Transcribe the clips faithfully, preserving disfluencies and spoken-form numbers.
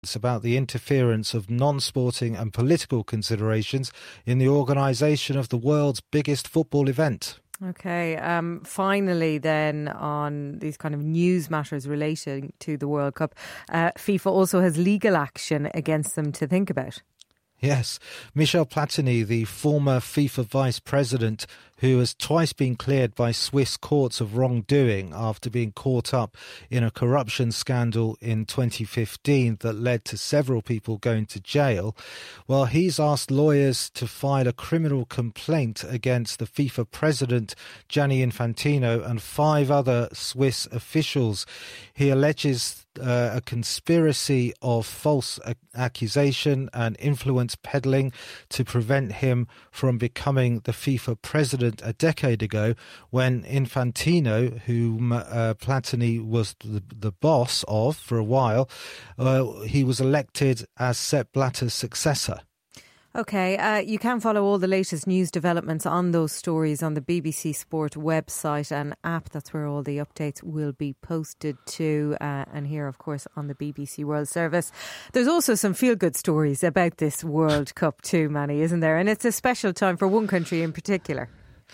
It's about the interference of non-sporting and political considerations in the organisation of the world's biggest football event. Okay, um, finally then on these kind of news matters relating to the World Cup, uh, FIFA also has legal action against them to think about. Yes, Michel Platini, the former FIFA vice president, who has twice been cleared by Swiss courts of wrongdoing after being caught up in a corruption scandal in twenty fifteen that led to several people going to jail. Well, he's asked lawyers to file a criminal complaint against the FIFA president, Gianni Infantino, and five other Swiss officials. He alleges Uh, a conspiracy of false a- accusation and influence peddling to prevent him from becoming the FIFA president a decade ago, when Infantino, whom uh, Platini was the, the boss of for a while, uh, he was elected as Sepp Blatter's successor. Okay, uh, you can follow all the latest news developments on those stories on the B B C Sport website and app. That's where all the updates will be posted to. Uh, and here, of course, on the B B C World Service. There's also some feel-good stories about this World Cup too, Manny, isn't there? And it's a special time for one country in particular.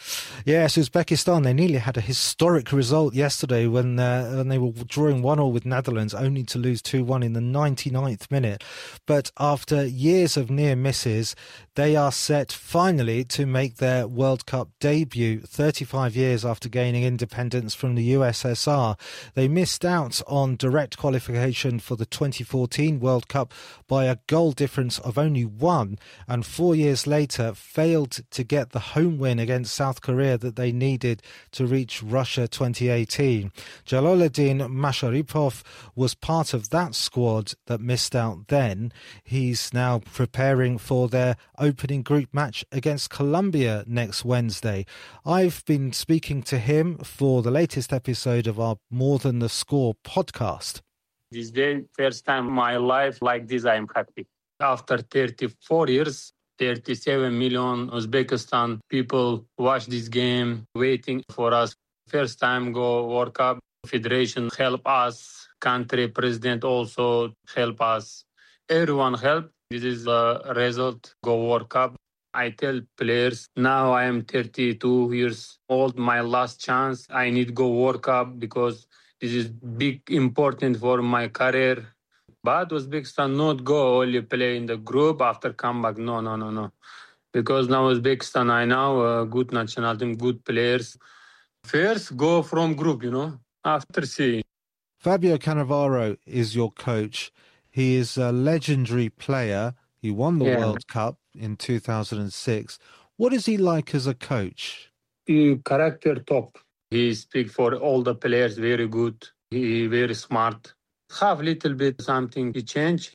Yes, Uzbekistan, they nearly had a historic result yesterday when, uh, when they were drawing one all with Netherlands, only to lose two one in the ninety-ninth minute. But after years of near misses, they are set finally to make their World Cup debut thirty-five years after gaining independence from the U S S R. They missed out on direct qualification for the twenty fourteen World Cup by a goal difference of only one, and four years later failed to get the home win against South South Korea that they needed to reach Russia twenty eighteen. Jaloluddin Masharipov was part of that squad that missed out then. He's now preparing for their opening group match against Colombia next Wednesday. I've been speaking to him for the latest episode of our More Than the Score podcast. This is the first time in my life like this, I am happy. After thirty-four years, thirty-seven million Uzbekistan people watch this game, waiting for us. First time go World Cup. Federation help us. Country president also help us. Everyone help. This is the result. Go World Cup. I tell players, now I am thirty-two years old. My last chance. I need go World Cup because this is big important for my career. But Uzbekistan not go only play in the group after comeback. No, no, no, no. Because now Uzbekistan, I know, uh, good national team, good players. First, go from group, you know, after see. Fabio Cannavaro is your coach. He is a legendary player. He won the Yeah. World Cup in two thousand six. What is he like as a coach? He character top. He speak for all the players very good. He very smart. Have little bit something he change.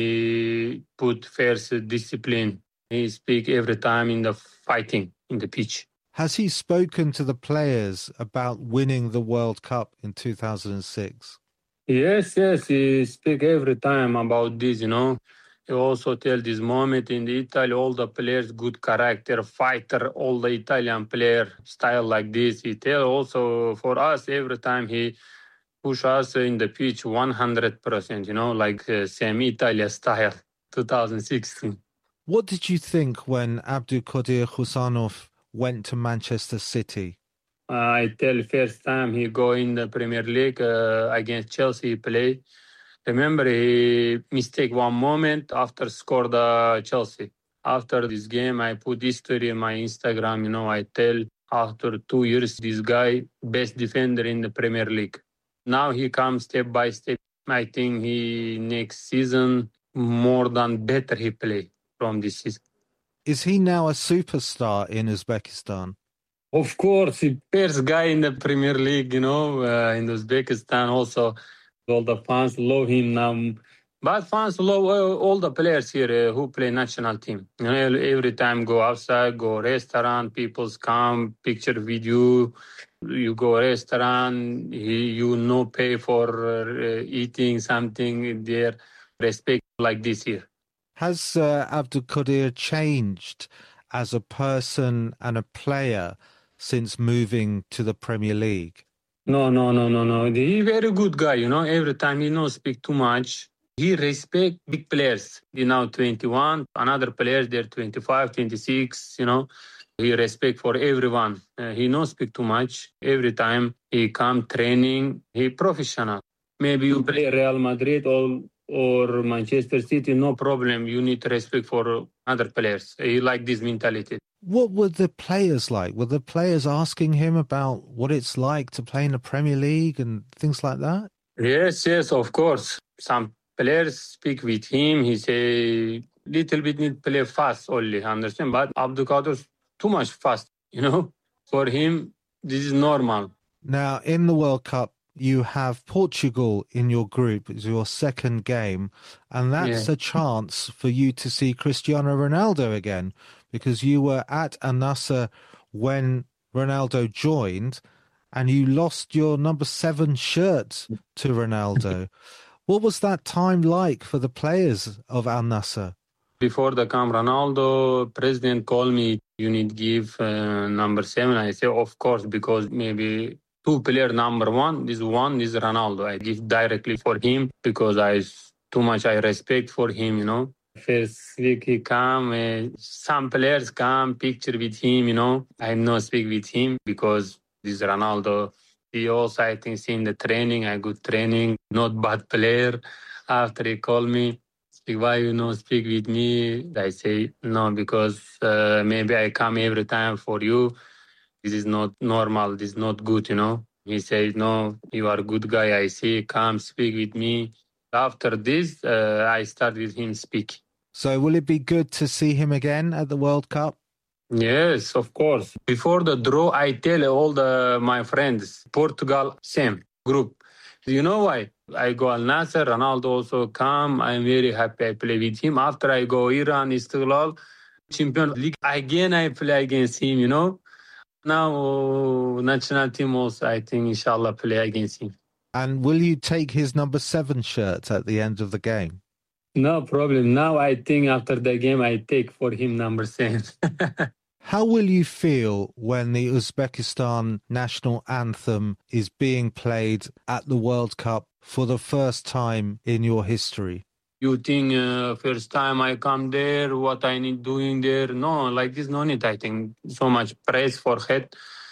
He put first discipline. He speak every time in the fighting in the pitch. Has he spoken to the players about winning the World Cup in two thousand six? Yes, yes, he speak every time about this, you know. He also tell this moment in Italy, all the players, good character, fighter, all the Italian player style like this. He tell also for us every time he push us in the pitch one hundred percent, you know, like uh, same Italia style, two thousand sixteen. What did you think when Abdulkadir Husanov went to Manchester City? I tell first time he go in the Premier League uh, against Chelsea, he play. Remember, he mistake one moment after score the Chelsea. After this game, I put history in my Instagram, you know, I tell after two years, this guy, best defender in the Premier League. Now he comes step by step. I think he next season more than better he play from this season. Is he now a superstar in Uzbekistan? Of course, he first guy in the Premier League, you know, uh, in Uzbekistan also. All the fans love him now. But fans love uh, all the players here uh, who play national team. You know, every time go outside, go restaurant, people come, picture video. You go restaurant, he, you no pay for uh, eating something there. Respect like this here. Has uh, Abdulkadir changed as a person and a player since moving to the Premier League? No, no, no, no, no. He very good guy, you know. Every time he no speak too much. He respect big players. He now twenty-one. Another players, they're twenty-five, twenty-six, you know. He respect for everyone. Uh, he no speak too much. Every time he come training, he professional. Maybe you play Real Madrid or, or Manchester City, no problem. You need respect for other players. He like this mentality. What were the players like? Were the players asking him about what it's like to play in the Premier League and things like that? Yes, yes, of course. Some players speak with him. He say, little bit need play fast only, understand? But Abdulkadir's too much fast, you know? For him, this is normal. Now, in the World Cup, you have Portugal in your group. It's your second game. And that's Yeah. a chance for you to see Cristiano Ronaldo again, because you were at Al Nassr when Ronaldo joined and you lost your number seven shirt to Ronaldo. What was that time like for the players of Al Nassr? Before the camp, Ronaldo, president called me, you need give uh, number seven. I say, of course, because maybe two player number one, this one is Ronaldo. I give directly for him because I too much I respect for him, you know. First week he come, uh, some players come, picture with him, you know. I no speak with him because this Ronaldo, he also, I think, see in the training, I good training, not bad player. After he called me, speak, why you not speak with me? I say, no, because uh, maybe I come every time for you. This is not normal. This is not good, you know. He said, no, you are a good guy. I see, come speak with me. After this, uh, I start with him speak. So will it be good to see him again at the World Cup? Yes, of course. Before the draw, I tell all the my friends, Portugal, same group. You know why? I go Al Nassr, Ronaldo also come. I'm very happy I play with him. After I go Iran, Istiklal, Champions League, again I play against him, you know. Now, national team also, I think, inshallah, play against him. And will you take his number seven shirt at the end of the game? No problem. Now I think after the game, I take for him number seven. How will you feel when the Uzbekistan national anthem is being played at the World Cup for the first time in your history? You think uh, first time I come there, what I need doing there? No, like this, no need. I think so much press for head.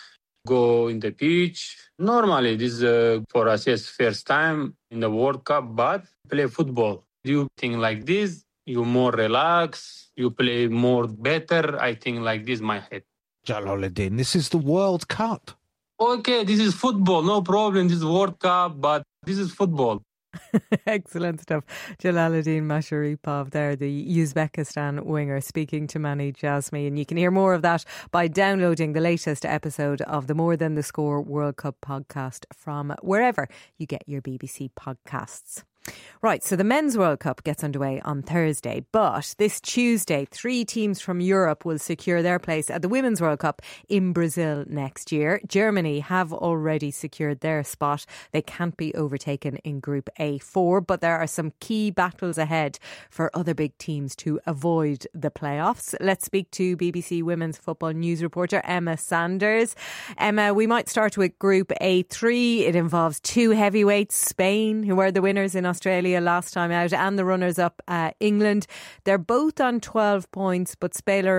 Go in the pitch. Normally, this is uh, for us, yes, first time in the World Cup, but play football. You think like this, you more relax, you play more better. I think like this, my head. Jalaluddin, this is the World Cup. Okay, this is football, no problem. This is World Cup, but this is football. Excellent stuff. Jalaluddin Masharipov there, the Uzbekistan winger, speaking to Mani Jasmi. And you can hear more of that by downloading the latest episode of the More Than the Score World Cup podcast from wherever you get your B B C podcasts. Right, so the Men's World Cup gets underway on Thursday, but this Tuesday, three teams from Europe will secure their place at the Women's World Cup in Brazil next year. Germany have already secured their spot. They can't be overtaken in Group A four, but there are some key battles ahead for other big teams to avoid the playoffs. Let's speak to B B C Women's Football News reporter Emma Sanders. Emma, we might start with Group A three. It involves two heavyweights, Spain, who were the winners in Australia last time out, and the runners-up, uh, England. They're both on twelve points, but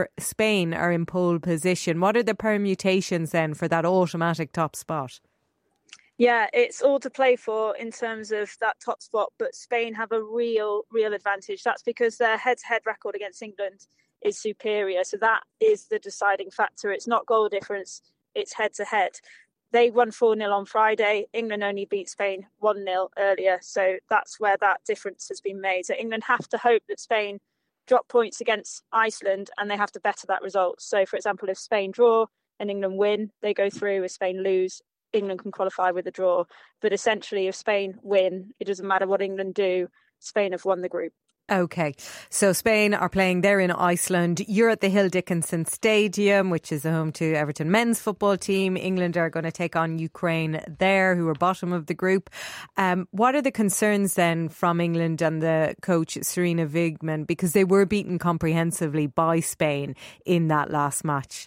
Spain are in pole position. What are the permutations then for that automatic top spot? Yeah, it's all to play for in terms of that top spot, but Spain have a real, real advantage. That's because their head-to-head record against England is superior. So that is the deciding factor. It's not goal difference, it's head-to-head. They won four nil on Friday. England only beat Spain one nil earlier. So that's where that difference has been made. So England have to hope that Spain drop points against Iceland and they have to better that result. So, for example, if Spain draw and England win, they go through. If Spain lose, England can qualify with a draw. But essentially, if Spain win, it doesn't matter what England do. Spain have won the group. OK, so Spain are playing there in Iceland. You're at the Hill Dickinson Stadium, which is the home to Everton men's football team. England are going to take on Ukraine there, who are bottom of the group. Um, what are the concerns then from England and the coach Sarina Wiegman, because they were beaten comprehensively by Spain in that last match?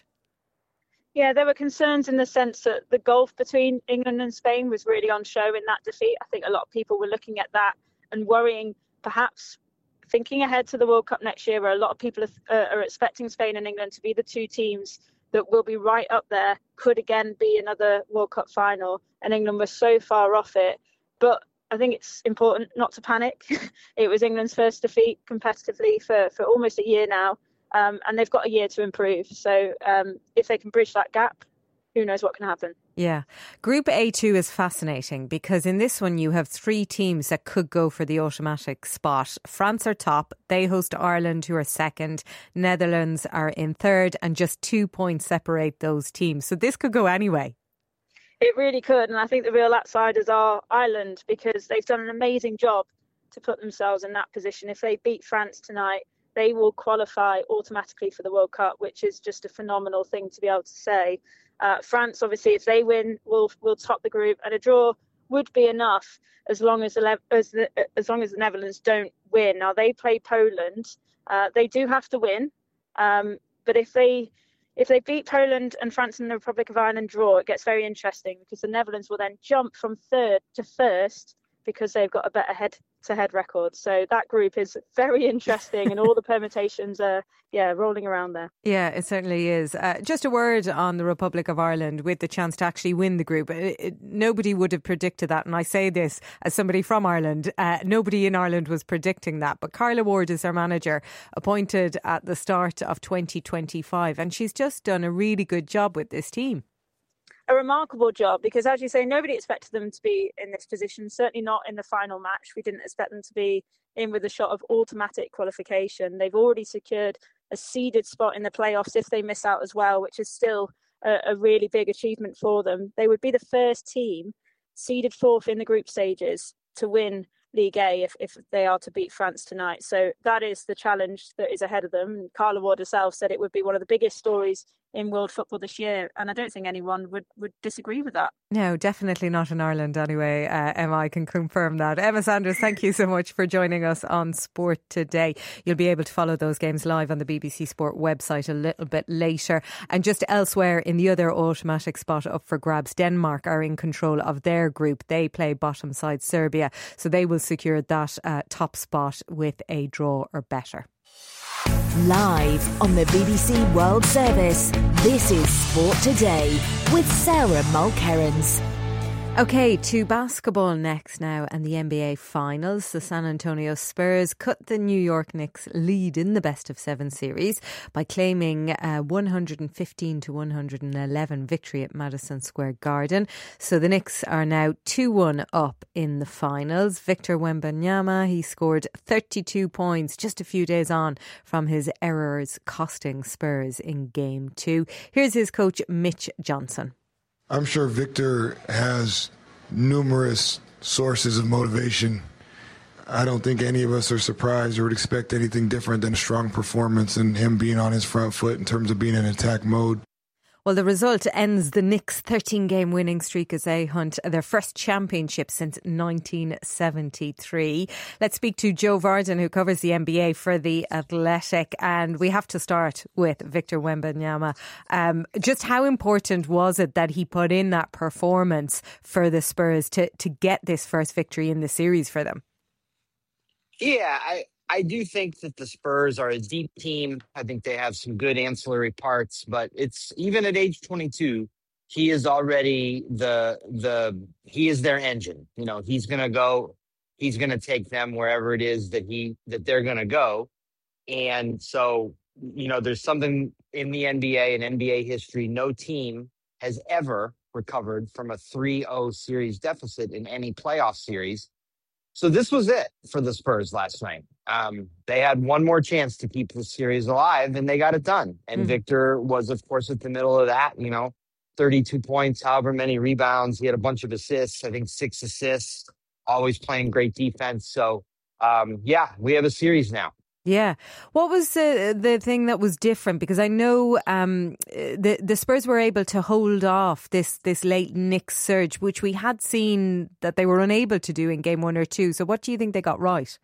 Yeah, there were concerns in the sense that the gulf between England and Spain was really on show in that defeat. I think a lot of people were looking at that and worrying perhaps thinking ahead to the World Cup next year, where a lot of people are, uh, are expecting Spain and England to be the two teams that will be right up there, could again be another World Cup final, and England was so far off it. But I think it's important not to panic. It was England's first defeat competitively for, for almost a year now, um, and they've got a year to improve. So um, if they can bridge that gap, who knows what can happen. Yeah. Group A two is fascinating because in this one you have three teams that could go for the automatic spot. France are top. They host Ireland, who are second. Netherlands are in third, and just two points separate those teams. So this could go anyway. It really could. And I think the real outsiders are Ireland, because they've done an amazing job to put themselves in that position. If they beat France tonight, they will qualify automatically for the World Cup, which is just a phenomenal thing to be able to say. Uh, France, obviously, if they win, will will top the group, and a draw would be enough as long as the as the, as long as the Netherlands don't win. Now they play Poland. Uh, they do have to win, um, but if they if they beat Poland and France and the Republic of Ireland draw, it gets very interesting, because the Netherlands will then jump from third to first because they've got a better head-to-head record. So that group is very interesting, and all the permutations are, yeah, rolling around there. Yeah, it certainly is. Uh, just a word on the Republic of Ireland with the chance to actually win the group. It, it, nobody would have predicted that, and I say this as somebody from Ireland. Uh, nobody in Ireland was predicting that, but Carla Ward is their manager, appointed at the start of twenty twenty-five, and she's just done a really good job with this team. A remarkable job, because as you say, nobody expected them to be in this position, certainly not in the final match. We didn't expect them to be in with a shot of automatic qualification. They've already secured a seeded spot in the playoffs if they miss out as well, which is still a, a really big achievement for them. They would be the first team seeded fourth in the group stages to win League A if, if they are to beat France tonight. So that is the challenge that is ahead of them. And Carla Ward herself said it would be one of the biggest stories in world football this year, and I don't think anyone would, would disagree with that. No, definitely not in Ireland anyway. Uh, Emma, I can confirm that. Emma Sanders, thank you so much for joining us on Sport Today. You'll be able to follow those games live on the B B C Sport website a little bit later. And just elsewhere in the other automatic spot up for grabs, Denmark are in control of their group. They play bottom side Serbia, so they will secure that uh, top spot with a draw or better. Live on the B B C World Service, this is Sport Today with Sarah Mulkerrins. OK, to basketball next now, and the N B A Finals. The San Antonio Spurs cut the New York Knicks lead in the best of seven series by claiming a one fifteen to one eleven victory at Madison Square Garden. So the Knicks are now two one up in the finals. Victor Wembanyama, he scored thirty-two points just a few days on from his errors costing Spurs in game two. Here's his coach, Mitch Johnson. I'm sure Victor has numerous sources of motivation. I don't think any of us are surprised or would expect anything different than a strong performance and him being on his front foot in terms of being in attack mode. Well, the result ends the Knicks' thirteen-game winning streak as they hunt their first championship since nineteen seventy-three. Let's speak to Joe Varden, who covers the N B A for The Athletic. And we have to start with Victor Wembanyama. Um, just how important was it that he put in that performance for the Spurs to, to get this first victory in the series for them? Yeah, I... I do think that the Spurs are a deep team. I think they have some good ancillary parts, but it's even at age twenty-two, he is already the the he is their engine. You know, he's going to go, he's going to take them wherever it is that he that they're going to go. And so, you know, there's something in the N B A and N B A history. No team has ever recovered from a three oh series deficit in any playoff series. So this was it for the Spurs last night. Um, they had one more chance to keep the series alive, and they got it done. And mm. Victor was, of course, at the middle of that, you know, thirty-two points, however many rebounds. He had a bunch of assists, I think six assists, always playing great defense. So, um, yeah, we have a series now. Yeah. What was the the thing that was different? Because I know um, the the Spurs were able to hold off this this late Knicks surge, which we had seen that they were unable to do in game one or two. So what do you think they got right?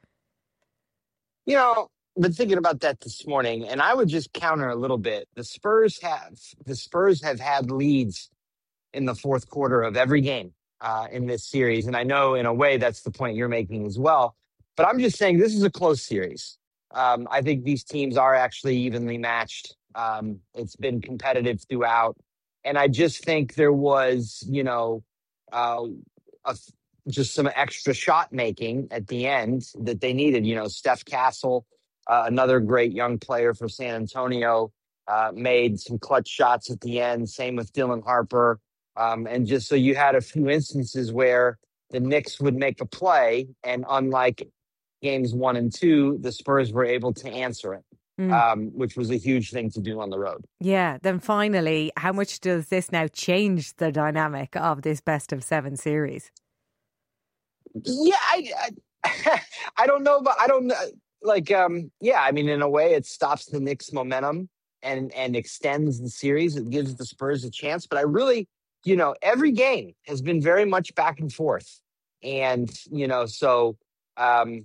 You know, I've been thinking about that this morning, and I would just counter a little bit. The Spurs have the Spurs have had leads in the fourth quarter of every game uh, in this series, and I know in a way that's the point you're making as well. But I'm just saying this is a close series. Um, I think these teams are actually evenly matched. Um, it's been competitive throughout. And I just think there was, you know, uh, a, just some extra shot making at the end that they needed. You know, Steph Castle, uh, another great young player for San Antonio, uh, made some clutch shots at the end. Same with Dylan Harper. Um, and just so you had a few instances where the Knicks would make a play, and unlike games one and two, the Spurs were able to answer it. Mm. Um, which was a huge thing to do on the road. Yeah. Then finally, how much does this now change the dynamic of this best of seven series? Yeah, I, I, I don't know, but I don't like. Um, yeah, I mean, in a way, it stops the Knicks' momentum and and extends the series. It gives the Spurs a chance. But I really, you know, every game has been very much back and forth, and you know, so um,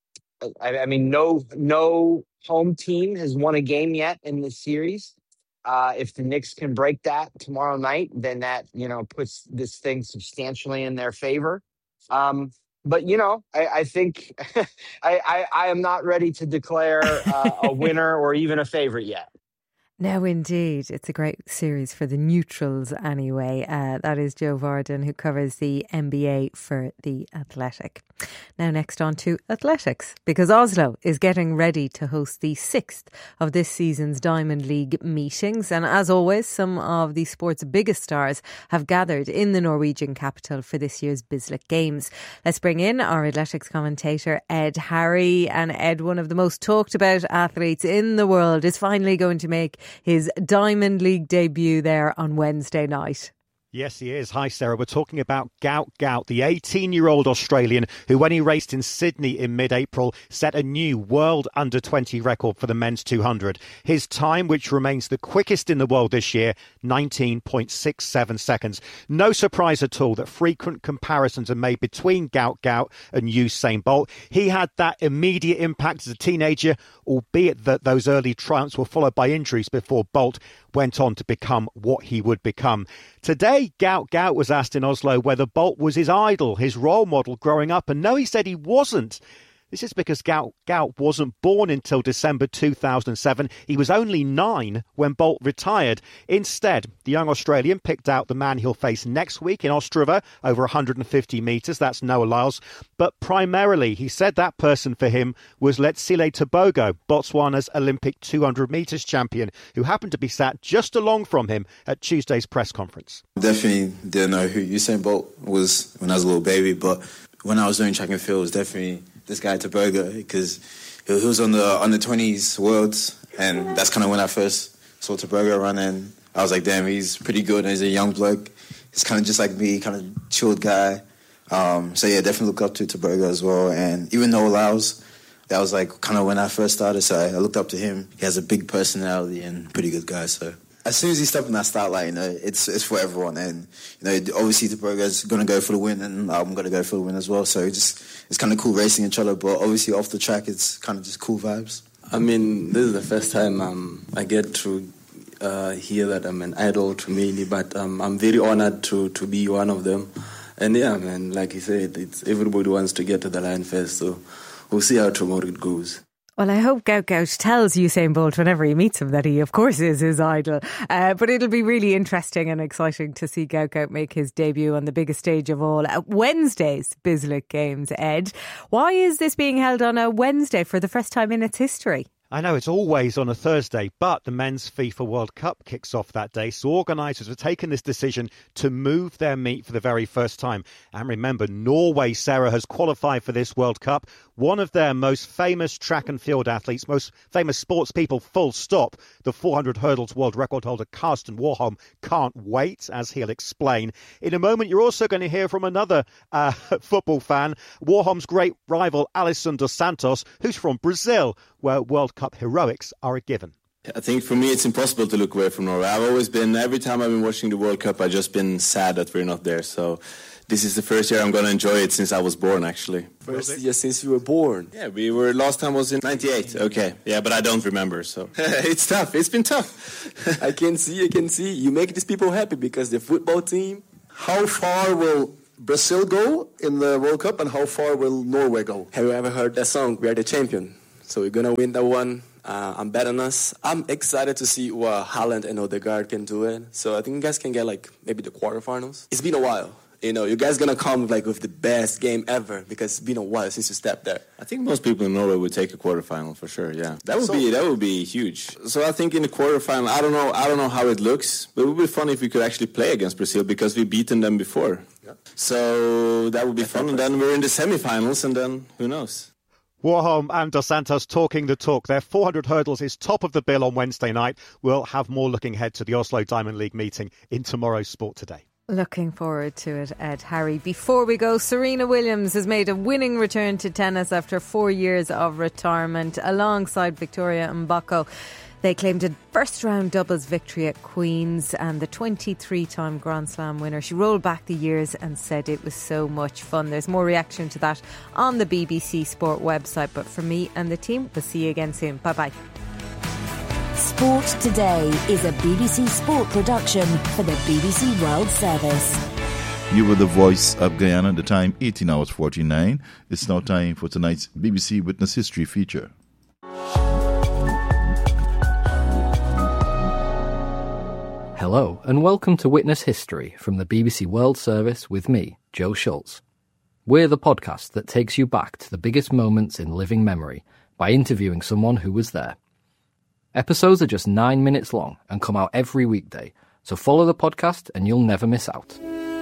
I, I mean, no, no. home team has won a game yet in this series. Uh, if the Knicks can break that tomorrow night, then that, you know, puts this thing substantially in their favor. Um, but, you know, I, I think I, I, I am not ready to declare uh, a winner or even a favorite yet. No, indeed. It's a great series for the neutrals anyway. Uh, that is Joe Varden, who covers the N B A for The Athletic. Now next on to athletics, because Oslo is getting ready to host the sixth of this season's Diamond League meetings. And as always, some of the sport's biggest stars have gathered in the Norwegian capital for this year's Bislett Games. Let's bring in our athletics commentator, Ed Harry. And Ed, one of the most talked about athletes in the world, is finally going to make his Diamond League debut there on Wednesday night. Yes, he is. Hi, Sarah. We're talking about Gout Gout, the eighteen-year-old Australian who, when he raced in Sydney in mid-April, set a new world under twenty record for the men's two hundred. His time, which remains the quickest in the world this year, nineteen point six seven seconds. No surprise at all that frequent comparisons are made between Gout Gout and Usain Bolt. He had that immediate impact as a teenager, albeit that those early triumphs were followed by injuries before Bolt went on to become what he would become. Today, Gout Gout was asked in Oslo whether Bolt was his idol, his role model growing up, and no, he said he wasn't. This is because Gout Gout wasn't born until December two thousand seven. He was only nine when Bolt retired. Instead, the young Australian picked out the man he'll face next week in Ostrava, over one hundred fifty metres. That's Noah Lyles. But primarily, he said that person for him was Letsile Tebogo, Botswana's Olympic two hundred metres champion, who happened to be sat just along from him at Tuesday's press conference. Definitely didn't know who Usain Bolt was when I was a little baby, but when I was doing track and field, it was definitely this guy Tebogo, because he was on the under twenties worlds, and that's kind of when I first saw Tebogo run, and I was like, damn, he's pretty good, and he's a young bloke. He's kind of just like me, kind of chilled guy. Um, so yeah, definitely look up to Tebogo as well. And even though Laos, that was like kind of when I first started, so I looked up to him. He has a big personality and pretty good guy, so as soon as he stepped in that start line, you know, it's it's for everyone. And, you know, obviously Tebogo's going to go for the win, and I'm going to go for the win as well. So it just it's kind of cool racing each other, but obviously off the track, it's kind of just cool vibes. I mean, this is the first time um, I get to uh, hear that I'm an idol to many, but um, I'm very honored to, to be one of them. And yeah, man, like you said, it's everybody wants to get to the line first, so we'll see how tomorrow it goes. Well, I hope Gout Gout tells Usain Bolt whenever he meets him that he, of course, is his idol. Uh, but it'll be really interesting and exciting to see Gout Gout make his debut on the biggest stage of all at Wednesday's Bislett Games, Ed. Why is this being held on a Wednesday for the first time in its history? I know it's always on a Thursday, but the Men's FIFA World Cup kicks off that day, so organisers have taken this decision to move their meet for the very first time. And remember, Norway, Sarah, has qualified for this World Cup. One of their most famous track and field athletes, most famous sports people, full stop, the four hundred hurdles world record holder Karsten Warholm, can't wait, as he'll explain. In a moment, you're also going to hear from another uh, football fan, Warholm's great rival Alisson dos Santos, who's from Brazil, where World Cup heroics are a given. I think for me it's impossible to look away from Norway. I've always been, every time I've been watching the World Cup, I've just been sad that we're not there. So this is the first year I'm going to enjoy it since I was born, actually. First year since you were born? Yeah, we were, last time was in ninety-eight. Okay, yeah, but I don't remember, so. It's tough, it's been tough. I can see, I can see. You make these people happy because the football team. How far will Brazil go in the World Cup, and how far will Norway go? Have you ever heard that song, We Are the Champion? So we're going to win that one. Uh, I'm betting us. I'm excited to see what Haaland and Odegaard can do it. So I think you guys can get like maybe the quarterfinals. It's been a while. You know, you guys going to come like with the best game ever because it's been a while since you stepped there. I think most people in Norway would take a quarterfinal for sure. Yeah, that would So- be that would be huge. So I think in the quarterfinal, I don't know, I don't know how it looks, but it would be fun if we could actually play against Brazil because we've beaten them before. Yeah. So that would be fun. And then we're in the semifinals, and then who knows? Warholm and Dos Santos talking the talk. Their four hundred hurdles is top of the bill on Wednesday night. We'll have more looking ahead to the Oslo Diamond League meeting in tomorrow's Sport Today. Looking forward to it, Ed. Harry. Before we go, Serena Williams has made a winning return to tennis after four years of retirement alongside Victoria Mboko. They claimed a first-round doubles victory at Queen's, and the twenty-three-time Grand Slam winner. She rolled back the years and said it was so much fun. There's more reaction to that on the B B C Sport website. But for me and the team, we'll see you again soon. Bye-bye. Sport Today is a B B C Sport production for the B B C World Service. You were the voice of Guyana. The time eighteen hours forty-nine. It's now time for tonight's B B C Witness History feature. Hello and welcome to Witness History from the B B C World Service with me, Joe Schultz. We're the podcast that takes you back to the biggest moments in living memory by interviewing someone who was there. Episodes are just nine minutes long and come out every weekday, so follow the podcast and you'll never miss out.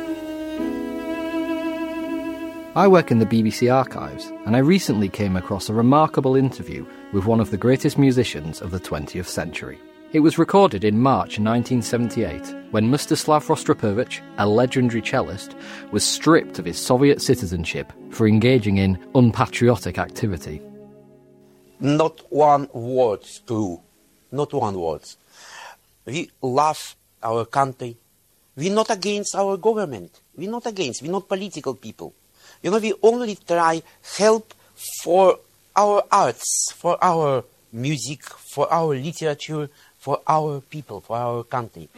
I work in the B B C archives, and I recently came across a remarkable interview with one of the greatest musicians of the twentieth century. It was recorded in March nineteen seventy-eight, when Mstislav Rostropovich, a legendary cellist, was stripped of his Soviet citizenship for engaging in unpatriotic activity. Not one word true. Not one word. We love our country. We're not against our government. We're not against. We're not political people. You know, we only try help for our arts, for our music, for our literature, for our people, for our country.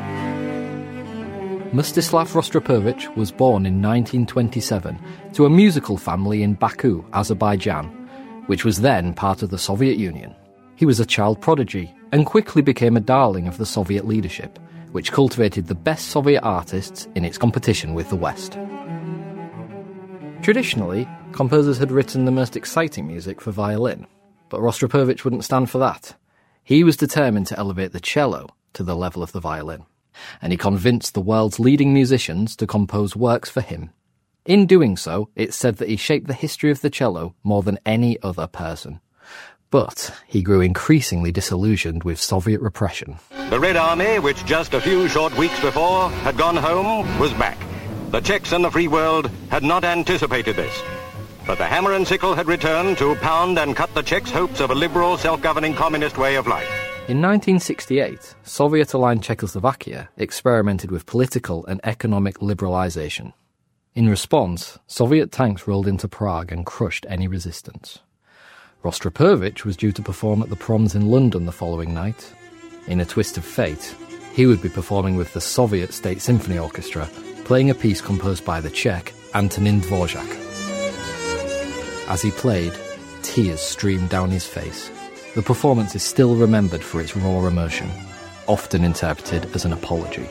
Mstislav Rostropovich was born in nineteen twenty-seven to a musical family in Baku, Azerbaijan, which was then part of the Soviet Union. He was a child prodigy and quickly became a darling of the Soviet leadership, which cultivated the best Soviet artists in its competition with the West. Traditionally, composers had written the most exciting music for violin, but Rostropovich wouldn't stand for that. He was determined to elevate the cello to the level of the violin, and he convinced the world's leading musicians to compose works for him. In doing so, it's said that he shaped the history of the cello more than any other person. But he grew increasingly disillusioned with Soviet repression. The Red Army, which just a few short weeks before had gone home, was back. The Czechs and the free world had not anticipated this. But the hammer and sickle had returned to pound and cut the Czechs' hopes of a liberal, self-governing communist way of life. In nineteen sixty-eight, Soviet-aligned Czechoslovakia experimented with political and economic liberalisation. In response, Soviet tanks rolled into Prague and crushed any resistance. Rostropovich was due to perform at the Proms in London the following night. In a twist of fate, he would be performing with the Soviet State Symphony Orchestra, playing a piece composed by the Czech Antonin Dvorak. As he played, tears streamed down his face. The performance is still remembered for its raw emotion, often interpreted as an apology.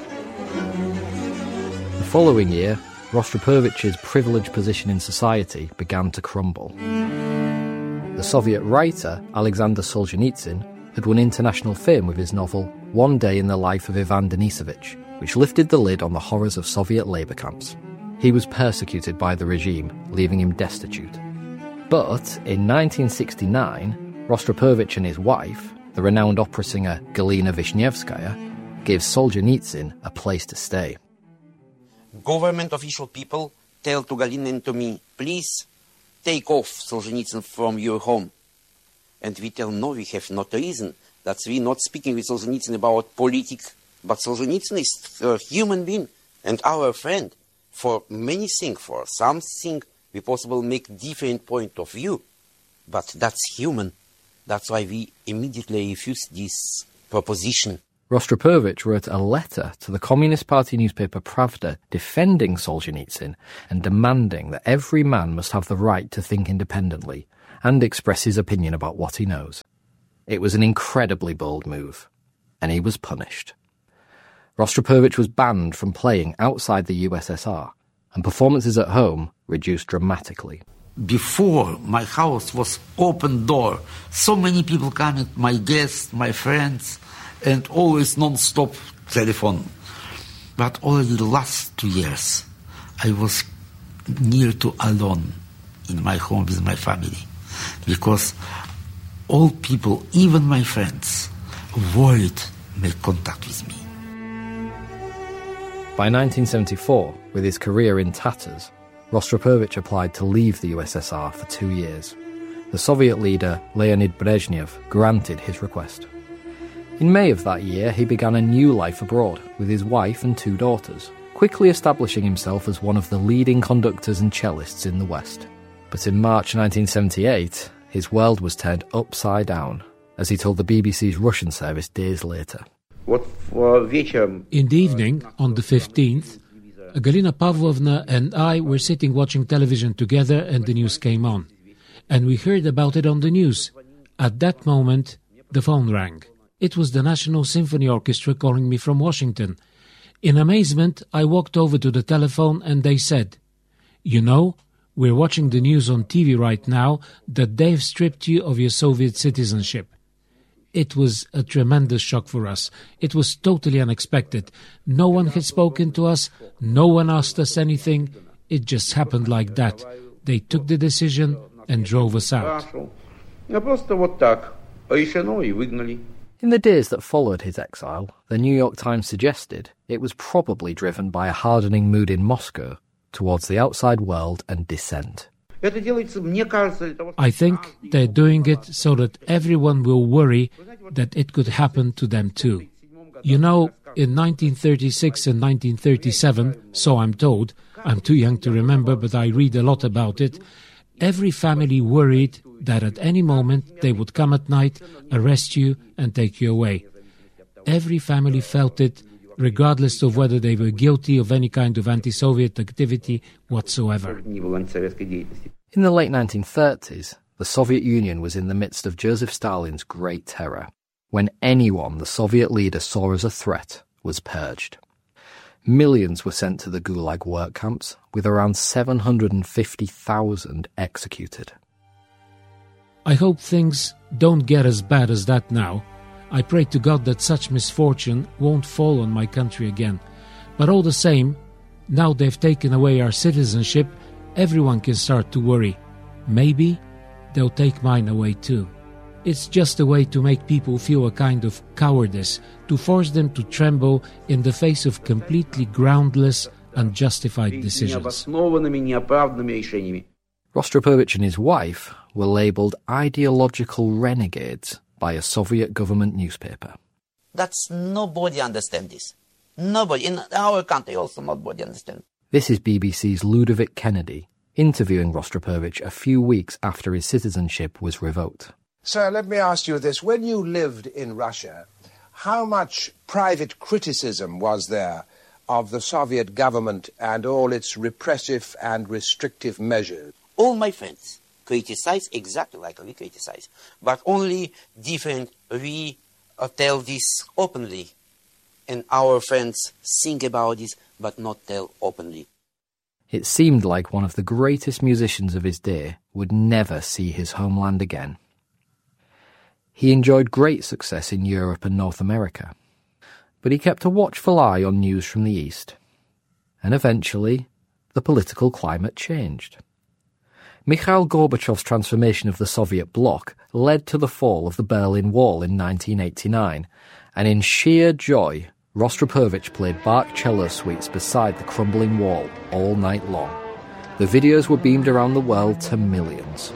The following year, Rostropovich's privileged position in society began to crumble. The Soviet writer Alexander Solzhenitsyn had won international fame with his novel One Day in the Life of Ivan Denisovich, which lifted the lid on the horrors of Soviet labour camps. He was persecuted by the regime, leaving him destitute. But in nineteen sixty-nine, Rostropovich and his wife, the renowned opera singer Galina Vishnevskaya, gave Solzhenitsyn a place to stay. Government official people tell to Galina and to me, please take off Solzhenitsyn from your home. And we tell, no, we have not reason. That's we not speaking with Solzhenitsyn about politics. But Solzhenitsyn is a human being and our friend. For many things, for something, we possible make different point of view. But that's human. That's why we immediately refuse this proposition. Rostropovich wrote a letter to the Communist Party newspaper Pravda defending Solzhenitsyn and demanding that every man must have the right to think independently and express his opinion about what he knows. It was an incredibly bold move, and he was punished. Rostropovich was banned from playing outside the U S S R, and performances at home reduced dramatically. Before, my house was open door. So many people coming, my guests, my friends, and always non-stop telephone. But already the last two years, I was near to alone in my home with my family. Because all people, even my friends, avoid make contact with me. By nineteen seventy-four, with his career in tatters, Rostropovich applied to leave the U S S R for two years. The Soviet leader Leonid Brezhnev granted his request. In May of that year, he began a new life abroad with his wife and two daughters, quickly establishing himself as one of the leading conductors and cellists in the West. But in March nineteen seventy-eight, his world was turned upside down, as he told the B B C's Russian service days later. In the evening, on the fifteenth, Galina Pavlovna and I were sitting watching television together and the news came on. And we heard about it on the news. At that moment, the phone rang. It was the National Symphony Orchestra calling me from Washington. In amazement, I walked over to the telephone and they said, "You know, we're watching the news on T V right now that they've stripped you of your Soviet citizenship." It was a tremendous shock for us. It was totally unexpected. No one had spoken to us. No one asked us anything. It just happened like that. They took the decision and drove us out. In the days that followed his exile, the New York Times suggested it was probably driven by a hardening mood in Moscow towards the outside world and dissent. I think they're doing it so that everyone will worry that it could happen to them too. You know, in nineteen thirty-six and nineteen thirty-seven, so I'm told, I'm too young to remember, but I read a lot about it, every family worried that at any moment they would come at night, arrest you and take you away. Every family felt it, regardless of whether they were guilty of any kind of anti-Soviet activity whatsoever. In the late nineteen thirties, the Soviet Union was in the midst of Joseph Stalin's Great Terror, when anyone the Soviet leader saw as a threat was purged. Millions were sent to the Gulag work camps, with around seven hundred fifty thousand executed. I hope things don't get as bad as that now. I pray to God that such misfortune won't fall on my country again. But all the same, now they've taken away our citizenship, everyone can start to worry. Maybe they'll take mine away too. It's just a way to make people feel a kind of cowardice, to force them to tremble in the face of completely groundless, unjustified decisions. Rostropovich and his wife were labelled ideological renegades by a Soviet government newspaper. That's nobody understand this. Nobody. In our country also nobody understand. This is B B C's Ludovic Kennedy interviewing Rostropovich a few weeks after his citizenship was revoked. Sir, let me ask you this. When you lived in Russia, how much private criticism was there of the Soviet government and all its repressive and restrictive measures? All my friends criticize exactly like we criticize, but only different. We uh, tell this openly, and our friends think about this, but not tell openly. It seemed like one of the greatest musicians of his day would never see his homeland again. He enjoyed great success in Europe and North America, but he kept a watchful eye on news from the East. And eventually, the political climate changed. Mikhail Gorbachev's transformation of the Soviet bloc led to the fall of the Berlin Wall in nineteen eighty-nine, and in sheer joy, Rostropovich played Bach cello suites beside the crumbling wall all night long. The videos were beamed around the world to millions.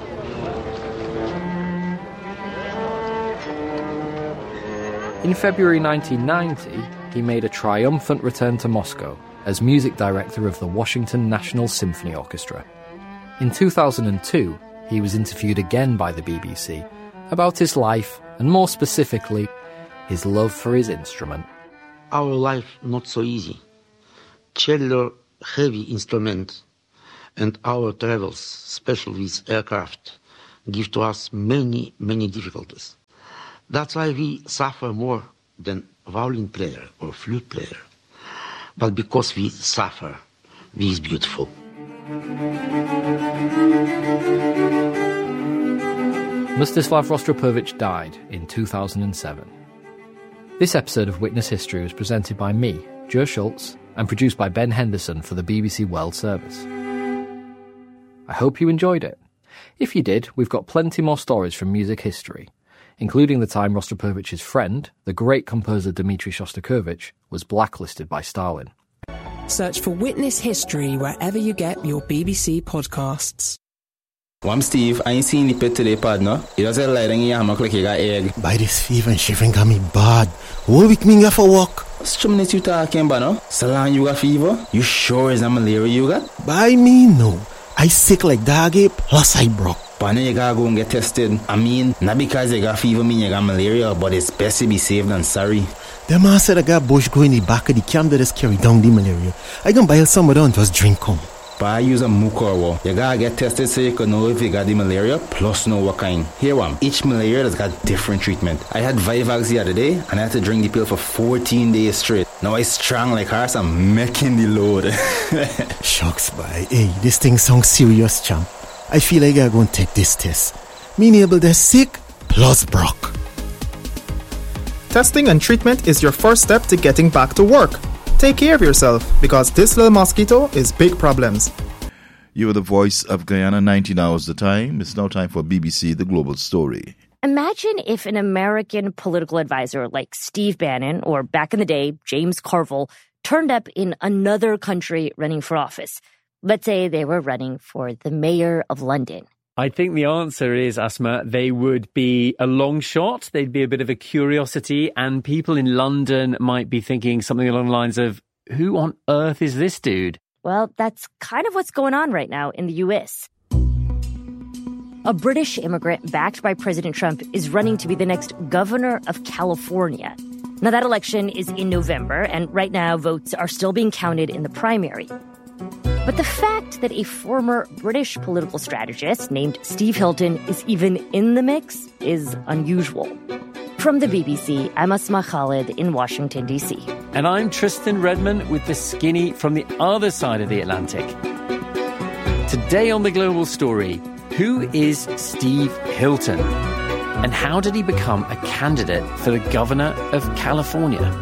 In February nineteen ninety, he made a triumphant return to Moscow as music director of the Washington National Symphony Orchestra. In two thousand two, he was interviewed again by the B B C about his life and, more specifically, his love for his instrument. Our life not so easy. Cellular heavy instruments and our travels, especially with aircraft, give to us many, many difficulties. That's why we suffer more than a violin player or flute player. But because we suffer, we is beautiful. Mstislav Rostropovich died in two thousand seven. This episode of Witness History was presented by me, Joe Schultz, and produced by Ben Henderson for the B B C World Service. I hope you enjoyed it. If you did, we've got plenty more stories from music history, including the time Rostropovich's friend, the great composer Dmitri Shostakovich, was blacklisted by Stalin. Search for Witness History wherever you get your B B C podcasts. Well, I'm Steve. I ain't seen the pet today, partner. It doesn't lie in your hammock like you got egg. By this fever and shivering got me bad. Whole week me got for walk. What's two minutes you talking about, no? So long you got fever? You sure is that malaria you got? By me, no. I sick like doggy, plus I broke. But now you gotta go and get tested. I mean, not because you got fever mean you got malaria, but it's best to be safe than sorry. The man said I got bush go in the back of the camp that just carry down the malaria. I don't buy some of them and just drink come. But I use a Mucorwo. You gotta get tested so you can know if you got the malaria, plus know what kind. Here one, each malaria has got different treatment. I had Vivax the other day, and I had to drink the pill for fourteen days straight. Now I strong like horse, I'm making the load. Shucks, boy. Hey, this thing sounds serious, champ. I feel like I gotta go and take this test. Me able to sick, plus broke. Testing and treatment is your first step to getting back to work. Take care of yourself, because this little mosquito is big problems. You are the voice of Guyana, nineteen hours the time. It's now time for B B C The Global Story. Imagine if an American political advisor like Steve Bannon, or back in the day, James Carville, turned up in another country running for office. Let's say they were running for the mayor of London. I think the answer is, Asma, they would be a long shot. They'd be a bit of a curiosity, and people in London might be thinking something along the lines of, who on earth is this dude? Well, that's kind of what's going on right now in the U S. A British immigrant backed by President Trump is running to be the next governor of California. Now, that election is in November, and right now votes are still being counted in the primary. But the fact that a former British political strategist named Steve Hilton is even in the mix is unusual. From the B B C, I'm Asma Khalid in Washington, D C. And I'm Tristan Redman with the skinny from the other side of the Atlantic. Today on The Global Story, who is Steve Hilton? And how did he become a candidate for the governor of California?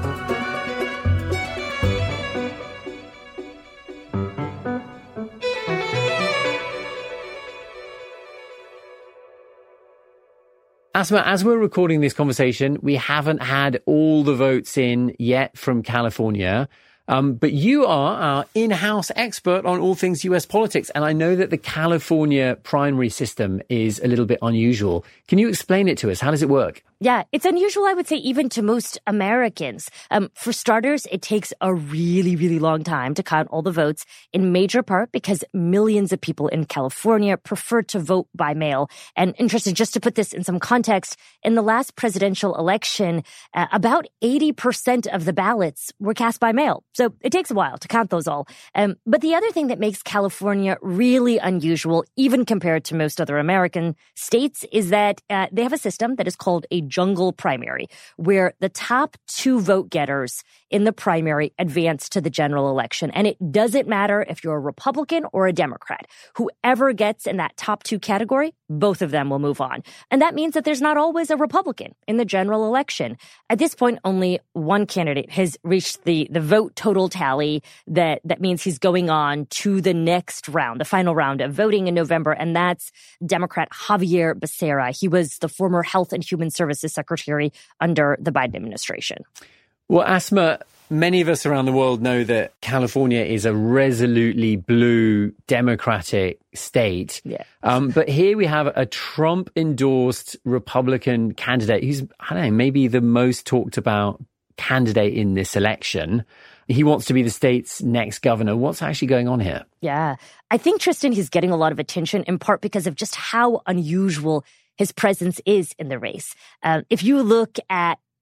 Asma, as we're recording this conversation, we haven't had all the votes in yet from California. Um, but you are our in-house expert on all things U S politics. And I know that the California primary system is a little bit unusual. Can you explain it to us? How does it work? Yeah, it's unusual, I would say, even to most Americans. Um, for starters, it takes a really, really long time to count all the votes, in major part because millions of people in California prefer to vote by mail. And interesting, just to put this in some context, in the last presidential election, uh, about eighty percent of the ballots were cast by mail. So it takes a while to count those all. Um, but the other thing that makes California really unusual, even compared to most other American states, is that uh, they have a system that is called a jungle primary, where the top two vote getters in the primary advance to the general election. And it doesn't matter if you're a Republican or a Democrat. Whoever gets in that top two category, both of them will move on. And that means that there's not always a Republican in the general election. At this point, only one candidate has reached the, the vote total tally that, that means he's going on to the next round, the final round of voting in November. And that's Democrat Javier Becerra. He was the former Health and Human Services Secretary under the Biden administration. Well, Asma, many of us around the world know that California is a resolutely blue Democratic state. Yeah. Um, but here we have a Trump-endorsed Republican candidate who's, I don't know, maybe the most talked about candidate in this election. He wants to be the state's next governor. What's actually going on here? Yeah. I think, Tristan, he's getting a lot of attention in part because of just how unusual his presence is in the race. Uh, if you look at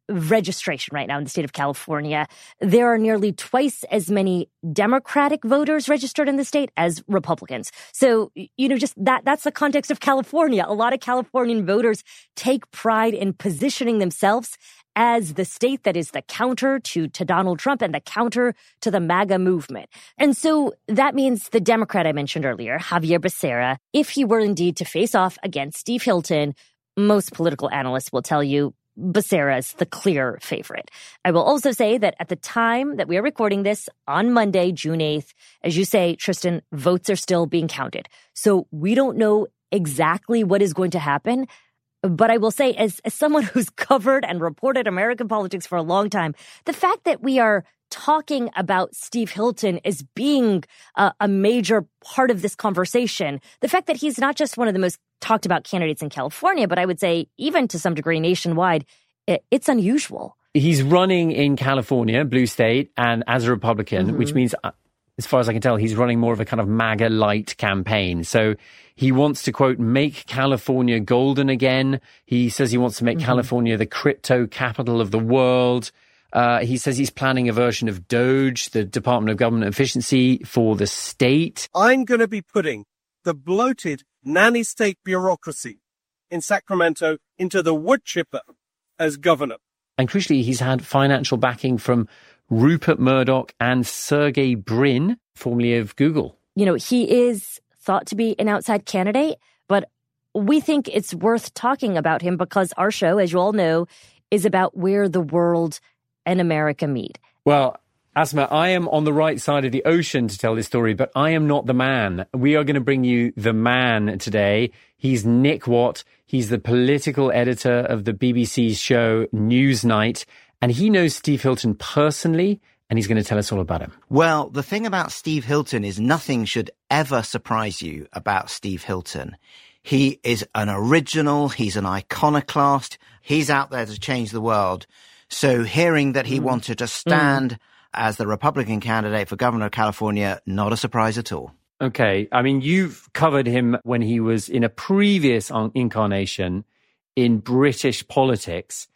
registration right now in the state of California. There are nearly twice as many Democratic voters registered in the state as Republicans. So, you know, just that that's the context of California. A lot of Californian voters take pride in positioning themselves as the state that is the counter to, to Donald Trump and the counter to the MAGA movement. And so that means the Democrat I mentioned earlier, Xavier Becerra, if he were indeed to face off against Steve Hilton, most political analysts will tell you Becerra is the clear favorite. I will also say that at the time that we are recording this on Monday, June eighth, as you say, Tristan, votes are still being counted. So we don't know exactly what is going to happen. But I will say, as, as someone who's covered and reported American politics for a long time, the fact that we are talking about Steve Hilton as being uh, a major part of this conversation, the fact that he's not just one of the most talked about candidates in California, but I would say even to some degree nationwide, it, it's unusual. He's running in California, blue state, and as a Republican, mm-hmm. which means, uh, as far as I can tell, he's running more of a kind of MAGA light campaign. So he wants to, quote, make California golden again. He says he wants to make mm-hmm. California the crypto capital of the world. Uh, he says he's planning a version of DOGE, the Department of Government Efficiency, for the state. I'm going to be putting the bloated nanny state bureaucracy in Sacramento into the wood chipper as governor. And crucially, he's had financial backing from Rupert Murdoch and Sergey Brin, formerly of Google. You know, he is thought to be an outside candidate, but we think it's worth talking about him because our show, as you all know, is about where the world and America meet. Well, Asma, I am on the right side of the ocean to tell this story, but I am not the man. We are going to bring you the man today. He's Nick Watt. He's the political editor of the B B C's show Newsnight, and he knows Steve Hilton personally, and he's going to tell us all about him. Well, the thing about Steve Hilton is nothing should ever surprise you about Steve Hilton. He is an original. He's an iconoclast. He's out there to change the world. So hearing that he mm. wanted to stand mm. as the Republican candidate for governor of California, not a surprise at all. Okay. I mean, you've covered him when he was in a previous incarnation in British politics.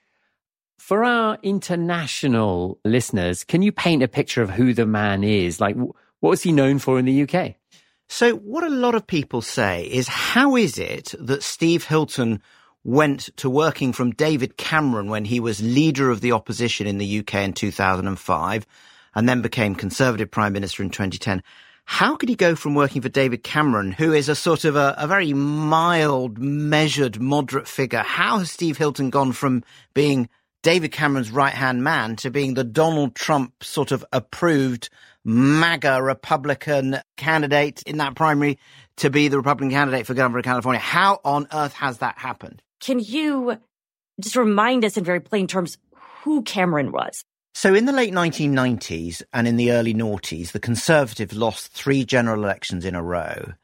For our international listeners, can you paint a picture of who the man is? Like, what was he known for in the U K? So what a lot of people say is, how is it that Steve Hilton went to working from David Cameron when he was leader of the opposition in the U K in two thousand five and then became Conservative Prime Minister in twenty ten? How could he go from working for David Cameron, who is a sort of a, a very mild, measured, moderate figure? How has Steve Hilton gone from being David Cameron's right-hand man to being the Donald Trump sort of approved MAGA Republican candidate in that primary to be the Republican candidate for governor of California? How on earth has that happened? Can you just remind us in very plain terms who Cameron was? So in the late nineteen nineties and in the early noughties, the Conservatives lost three general elections in a row.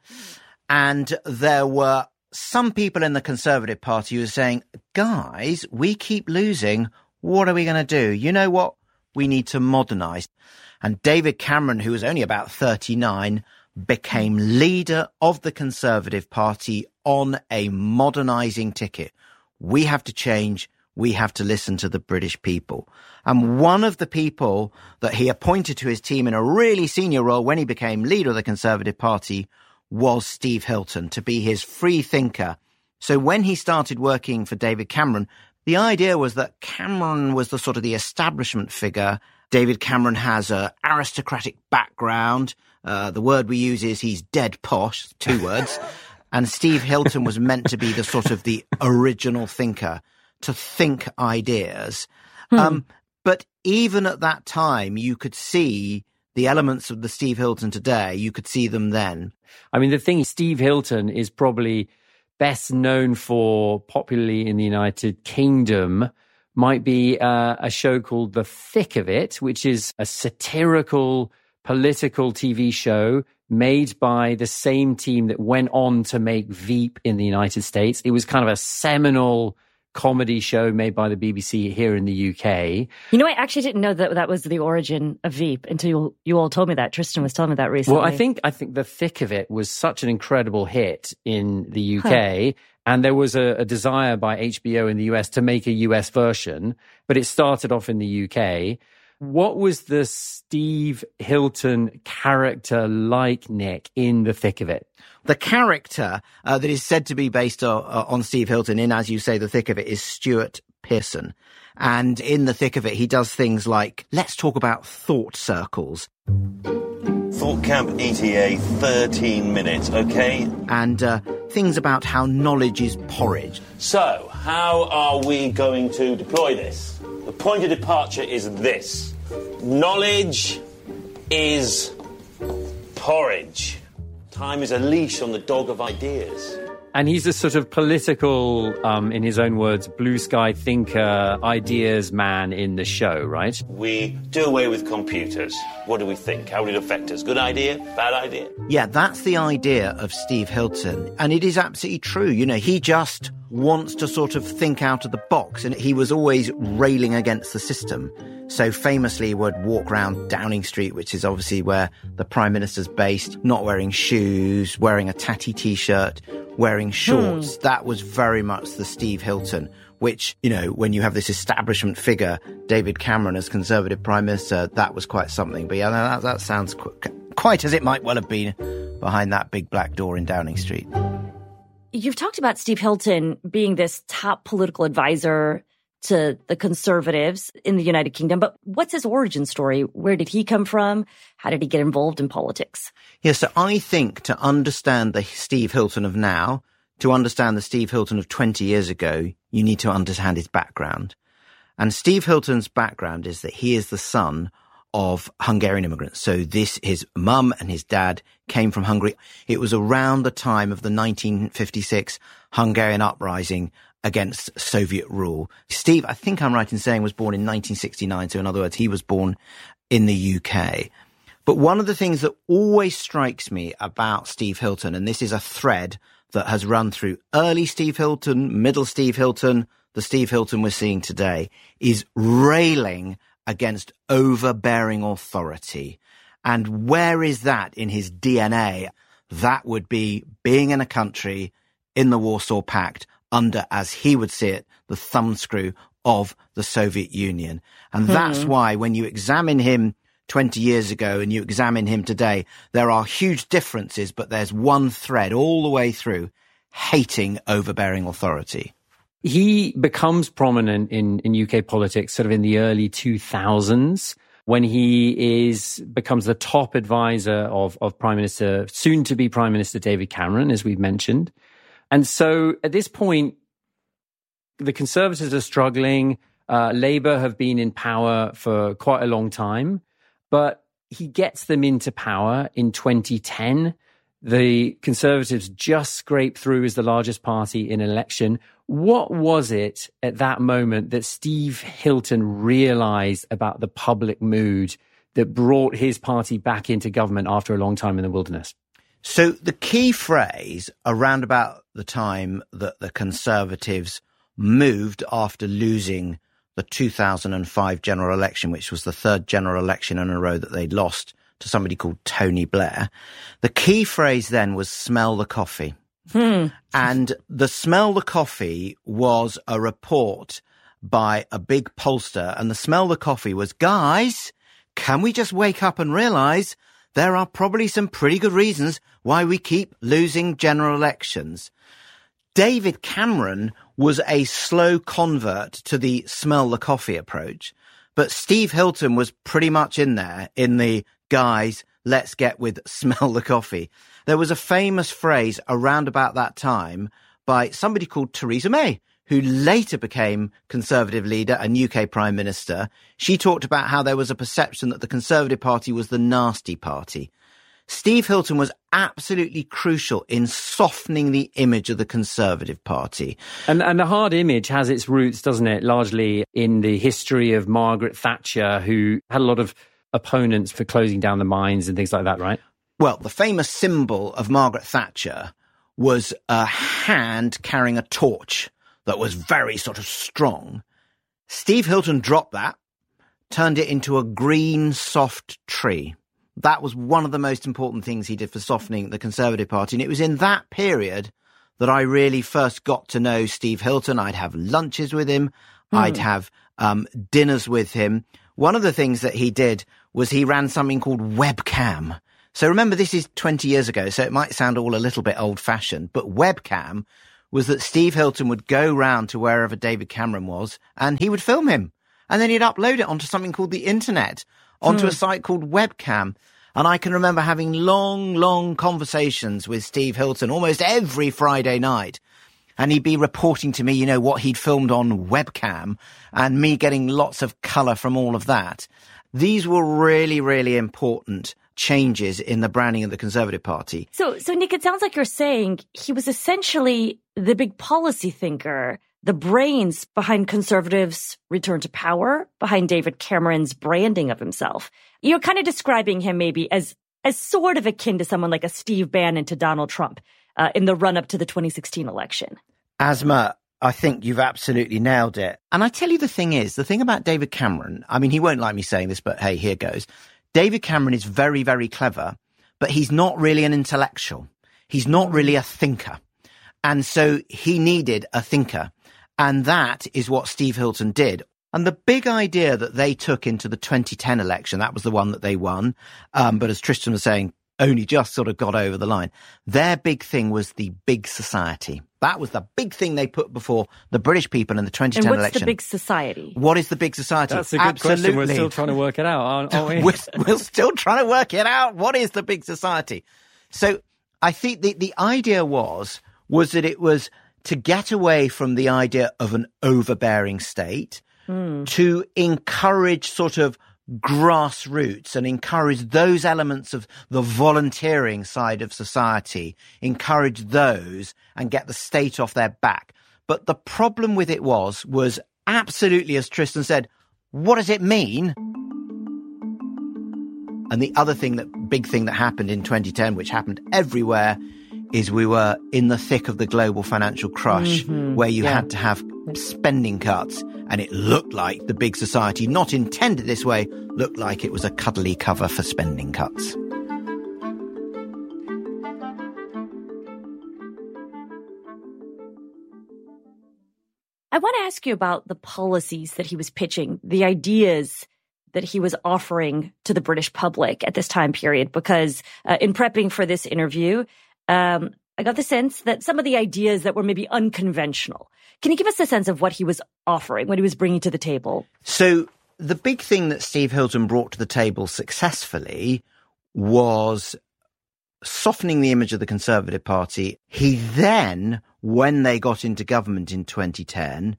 And there were some people in the Conservative Party who were saying, guys, we keep losing. What are we going to do? You know what? We need to modernise. And David Cameron, who was only about thirty-nine, became leader of the Conservative Party on a modernising ticket. We have to change. We have to listen to the British people. And one of the people that he appointed to his team in a really senior role when he became leader of the Conservative Party was Steve Hilton, to be his free thinker. So when he started working for David Cameron, the idea was that Cameron was the sort of the establishment figure. David Cameron has an aristocratic background. Uh, the word we use is he's dead posh, two words. And Steve Hilton was meant to be the sort of the original thinker, to think ideas. Hmm. Um, but even at that time, you could see the elements of the Steve Hilton today. You could see them then. I mean, the thing is, Steve Hilton is probably best known for, popularly in the United Kingdom, might be uh, a show called The Thick of It, which is a satirical political T V show made by the same team that went on to make Veep in the United States. It was kind of a seminal comedy show made by the B B C here in the U K. You know, I actually didn't know that that was the origin of Veep until you, you all told me that. Tristan was telling me that recently. Well, I think I think The Thick of It was such an incredible hit in the U K. Huh. And there was a, a desire by H B O in the U S to make a U S version, but it started off in the U K. What was the Steve Hilton character like, Nick, in the thick of it? The character uh, that is said to be based uh, on Steve Hilton in, as you say, the thick of it, is Stuart Pearson. And in the thick of it, he does things like, let's talk about thought circles. Thought Camp E T A, thirteen minutes, okay? And uh, things about how knowledge is porridge. So, how are we going to deploy this? The point of departure is this. Knowledge is porridge. Time is a leash on the dog of ideas. And he's a sort of political, um, in his own words, blue sky thinker, ideas man in the show, right? We do away with computers. What do we think? How would it affect us? Good idea? Bad idea? Yeah, that's the idea of Steve Hilton. And it is absolutely true. You know, he just wants to sort of think out of the box. And he was always railing against the system. So famously would walk around Downing Street, which is obviously where the Prime Minister's based, not wearing shoes, wearing a tatty T-shirt, wearing shorts. Hmm. That was very much the Steve Hilton, which, you know, when you have this establishment figure, David Cameron as Conservative Prime Minister, that was quite something. But yeah, that, that sounds qu- quite as it might well have been behind that big black door in Downing Street. You've talked about Steve Hilton being this top political advisor to the Conservatives in the United Kingdom, but what's his origin story? Where did he come from? How did he get involved in politics? Yeah, so I think to understand the Steve Hilton of now, to understand the Steve Hilton of twenty years ago, you need to understand his background. And Steve Hilton's background is that he is the son of Hungarian immigrants. So this, his mum and his dad came from Hungary. It was around the time of the nineteen fifty-six Hungarian uprising against Soviet rule. Steve, I think I'm right in saying, was born in nineteen sixty-nine. So in other words, he was born in the U K. But one of the things that always strikes me about Steve Hilton, and this is a thread that has run through early Steve Hilton, middle Steve Hilton, the Steve Hilton we're seeing today, is railing against overbearing authority. And where is that in his D N A? That would be being in a country in the Warsaw Pact under, as he would see it, the thumbscrew of the Soviet Union. And hmm. that's why when you examine him twenty years ago and you examine him today, there are huge differences, but there's one thread all the way through: hating overbearing authority. He becomes prominent in, in U K politics sort of in the early two thousands when he is becomes the top advisor of, of Prime Minister, soon to be Prime Minister David Cameron, as we've mentioned. And so at this point, the Conservatives are struggling. Uh, Labour have been in power for quite a long time, but he gets them into power in twenty ten. The Conservatives just scraped through as the largest party in an election. What was it at that moment that Steve Hilton realised about the public mood that brought his party back into government after a long time in the wilderness? So the key phrase around about the time that the Conservatives moved after losing the two thousand five general election, which was the third general election in a row that they'd lost to somebody called Tony Blair, the key phrase then was smell the coffee. Hmm. And the smell the coffee was a report by a big pollster, and the smell the coffee was, guys, can we just wake up and realise there are probably some pretty good reasons why we keep losing general elections. David Cameron was a slow convert to the smell the coffee approach, but Steve Hilton was pretty much in there in the guys, let's get with smell the coffee. There was a famous phrase around about that time by somebody called Theresa May, who later became Conservative leader and U K Prime Minister. She talked about how there was a perception that the Conservative Party was the nasty party. Steve Hilton was absolutely crucial in softening the image of the Conservative Party. And, and the hard image has its roots, doesn't it, largely in the history of Margaret Thatcher, who had a lot of opponents for closing down the mines and things like that, right? Well, the famous symbol of Margaret Thatcher was a hand carrying a torch that was very sort of strong. Steve Hilton dropped that, turned it into a green, soft tree. That was one of the most important things he did for softening the Conservative Party. And it was in that period that I really first got to know Steve Hilton. I'd have lunches with him. Mm. I'd have um, dinners with him. One of the things that he did was he ran something called Webcam. So remember, this is twenty years ago, so it might sound all a little bit old-fashioned, but Webcam was that Steve Hilton would go round to wherever David Cameron was and he would film him. And then he'd upload it onto something called the internet, onto hmm. a site called Webcam. And I can remember having long, long conversations with Steve Hilton almost every Friday night. And he'd be reporting to me, you know, what he'd filmed on Webcam and me getting lots of colour from all of that. These were really, really important changes in the branding of the Conservative Party. So, so Nick, it sounds like you're saying he was essentially the big policy thinker, the brains behind Conservatives' return to power, behind David Cameron's branding of himself. You're kind of describing him maybe as as sort of akin to someone like a Steve Bannon to Donald Trump uh, in the run-up to the twenty sixteen election. Asma, I think you've absolutely nailed it. And I tell you the thing is, the thing about David Cameron, I mean, he won't like me saying this, but hey, here goes. David Cameron is very, very clever, but he's not really an intellectual. He's not really a thinker. And so he needed a thinker. And that is what Steve Hilton did. And the big idea that they took into the twenty ten election, that was the one that they won. Um, but as Tristan was saying, only just sort of got over the line. Their big thing was the big society. That was the big thing they put before the British people in the twenty ten election. And what's election. the big society? What is the big society? That's a good Absolutely. question. We're still trying to work it out, aren't, aren't we? we're, we're still trying to work it out. What is the big society? So I think the, the idea was, was that it was to get away from the idea of an overbearing state, mm. to encourage sort of grassroots and encourage those elements of the volunteering side of society, encourage those and get the state off their back. But the problem with it was, was absolutely, as Tristan said, what does it mean? And the other thing, that big thing that happened in twenty ten, which happened everywhere, is we were in the thick of the global financial crush, mm-hmm. where you yeah. had to have spending cuts, and it looked like the big society, not intended this way, looked like it was a cuddly cover for spending cuts. I want to ask you about the policies that he was pitching, the ideas that he was offering to the British public at this time period, because uh, in prepping for this interview, Um, I got the sense that some of the ideas that were maybe unconventional. Can you give us a sense of what he was offering, what he was bringing to the table? So the big thing that Steve Hilton brought to the table successfully was softening the image of the Conservative Party. He then, when they got into government in twenty ten,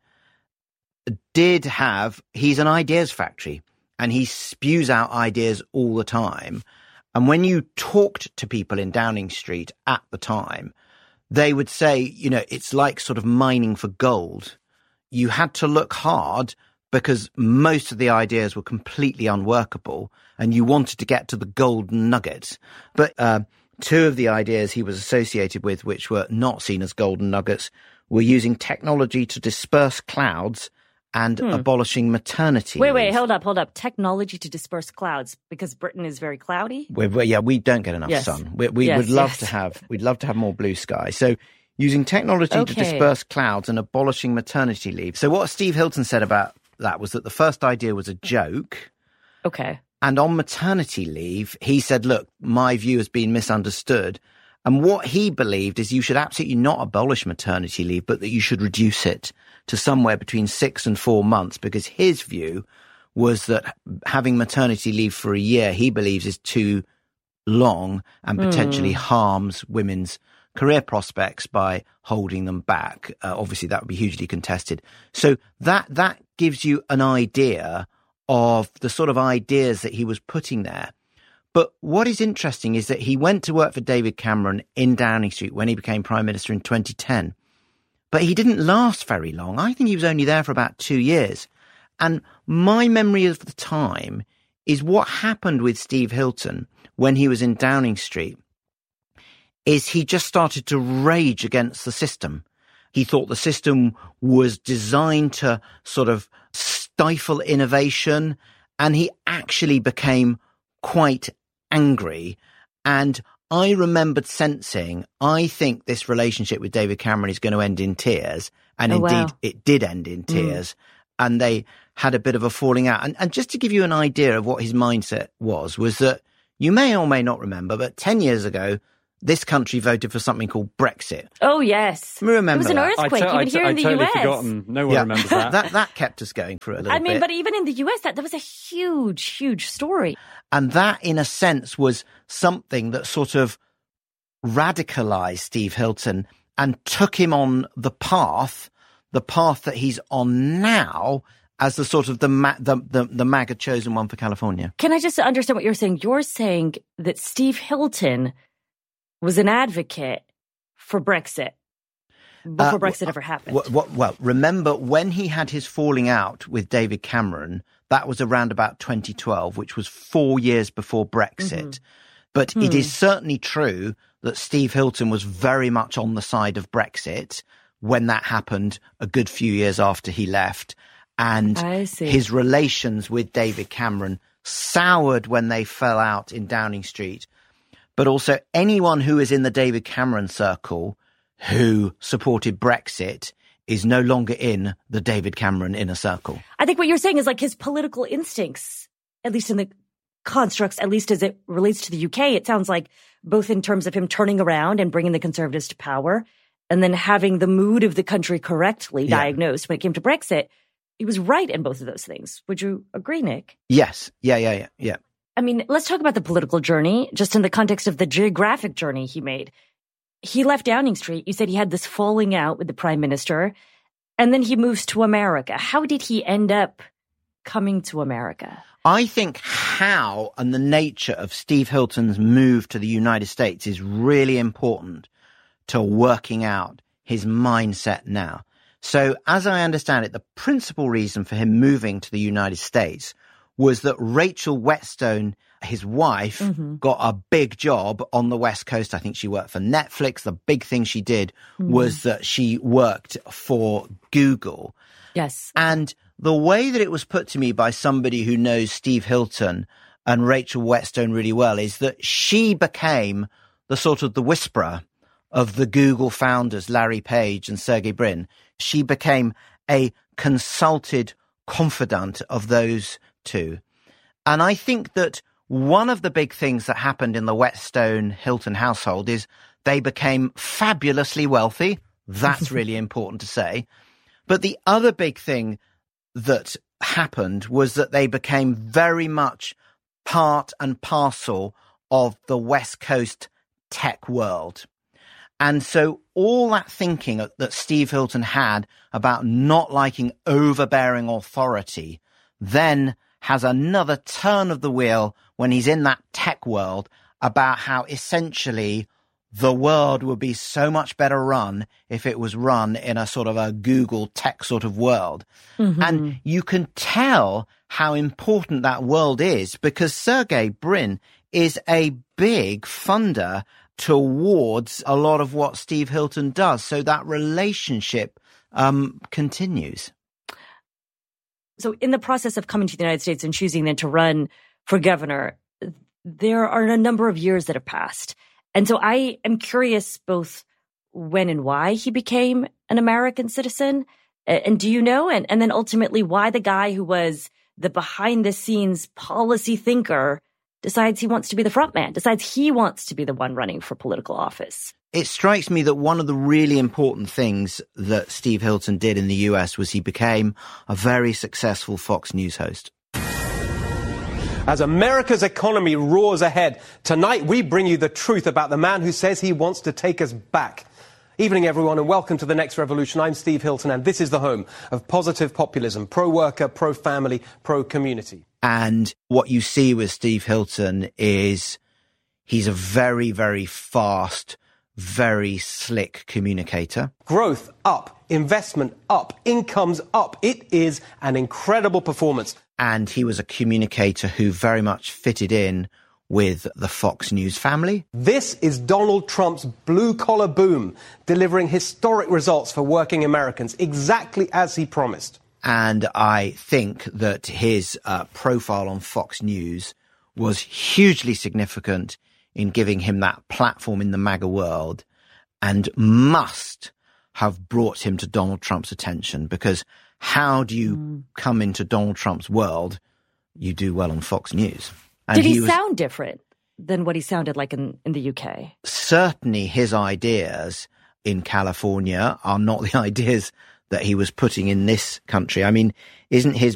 did have, he's an ideas factory, and he spews out ideas all the time. And when you talked to people in Downing Street at the time, they would say, you know, it's like sort of mining for gold. You had to look hard because most of the ideas were completely unworkable and you wanted to get to the golden nugget. But uh, two of the ideas he was associated with, which were not seen as golden nuggets, were using technology to disperse clouds and hmm. abolishing maternity Wait, leave. wait, hold up, hold up. Technology to disperse clouds, because Britain is very cloudy? We're, we're, yeah, we don't get enough yes. sun. We, we yes, would love yes. to have, we'd love to have more blue sky. So using technology okay. to disperse clouds and abolishing maternity leave. So what Steve Hilton said about that was that the first idea was a joke. Okay. And on maternity leave, he said, look, my view has been misunderstood. And what he believed is you should absolutely not abolish maternity leave, but that you should reduce it to somewhere between six and four months, because his view was that having maternity leave for a year, he believes, is too long and potentially mm. harms women's career prospects by holding them back. Uh, obviously, that would be hugely contested. So that that gives you an idea of the sort of ideas that he was putting there. But what is interesting is that he went to work for David Cameron in Downing Street when he became Prime Minister in twenty ten. But he didn't last very long. I think he was only there for about two years. And my memory of the time is what happened with Steve Hilton when he was in Downing Street is he just started to rage against the system. He thought the system was designed to sort of stifle innovation, and he actually became quite angry. And I remembered sensing, I think this relationship with David Cameron is going to end in tears. And Oh, indeed, wow. it did end in tears. Mm. And they had a bit of a falling out. And, and just to give you an idea of what his mindset was, was that you may or may not remember, but ten years ago, this country voted for something called Brexit. Oh, yes. Remember It was an that? earthquake, I to- even I to- here in I'd the totally U S. forgotten. No one Yeah. remembers that. that. That kept us going for a little I mean, bit. but even in the U S, that, that was a huge, huge story. And that, in a sense, was something that sort of radicalized Steve Hilton and took him on the path, the path that he's on now as the sort of the, ma- the, the, the MAGA chosen one for California. Can I just understand what you're saying? You're saying that Steve Hilton was an advocate for Brexit before Uh, Brexit ever happened. Well, well, well, remember when he had his falling out with David Cameron, that was around about twenty twelve, which was four years before Brexit. Mhm. But Hmm. it is certainly true that Steve Hilton was very much on the side of Brexit when that happened a good few years after he left. And I see. his relations with David Cameron soured when they fell out in Downing Street. But also anyone who is in the David Cameron circle who supported Brexit is no longer in the David Cameron inner circle. I think what you're saying is like his political instincts, at least in the constructs, at least as it relates to the U K, it sounds like both in terms of him turning around and bringing the Conservatives to power and then having the mood of the country correctly Yeah. diagnosed when it came to Brexit. He was right in both of those things. Would you agree, Nick? Yes. Yeah, yeah, yeah, yeah. I mean, let's talk about the political journey, just in the context of the geographic journey he made. He left Downing Street. You said he had this falling out with the prime minister, and then he moves to America. How did he end up coming to America? I think how and the nature of Steve Hilton's move to the United States is really important to working out his mindset now. So as I understand it, the principal reason for him moving to the United States was that Rachel Whetstone, his wife, Mm-hmm. got a big job on the West Coast. I think she worked for Netflix. The big thing she did Mhm. was that she worked for Google. Yes. And the way that it was put to me by somebody who knows Steve Hilton and Rachel Whetstone really well is that she became the sort of the whisperer of the Google founders, Larry Page and Sergey Brin. She became a consulted confidant of those two. And I think that one of the big things that happened in the Whetstone Hilton household is they became fabulously wealthy. That's really important to say. But the other big thing that happened was that they became very much part and parcel of the West Coast tech world. And so all that thinking that Steve Hilton had about not liking overbearing authority then has another turn of the wheel when he's in that tech world about how essentially the world would be so much better run if it was run in a sort of a Google tech sort of world. Mhm. And you can tell how important that world is because Sergey Brin is a big funder towards a lot of what Steve Hilton does. So that relationship um, continues. So in the process of coming to the United States and choosing then to run for governor, there are a number of years that have passed. And so I am curious both when and why he became an American citizen. And do you know? And, and then ultimately why the guy who was the behind the scenes policy thinker decides he wants to be the front man, decides he wants to be the one running for political office. It strikes me that one of the really important things that Steve Hilton did in the U S was he became a very successful Fox News host. As America's economy roars ahead, tonight we bring you the truth about the man who says he wants to take us back. Evening, everyone, and welcome to The Next Revolution. I'm Steve Hilton, and this is the home of positive populism, pro-worker, pro-family, pro-community. And what you see with Steve Hilton is he's a very, very fast, very slick communicator. Growth up, investment up, incomes up. It is an incredible performance. And he was a communicator who very much fitted in with the Fox News family. This is Donald Trump's blue-collar boom, delivering historic results for working Americans, exactly as he promised. And I think that his uh, profile on Fox News was hugely significant in giving him that platform in the MAGA world, and must have brought him to Donald Trump's attention, because how do you mm. come into Donald Trump's world? You do well on Fox News. And Did he, he was, sound different than what he sounded like in, in the U K? Certainly his ideas in California are not the ideas that he was putting in this country. I mean, isn't his